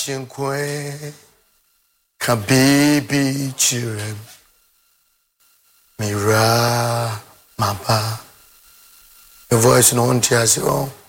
chinkwe kabibi chirem mira mapa. Your voice no one tears you.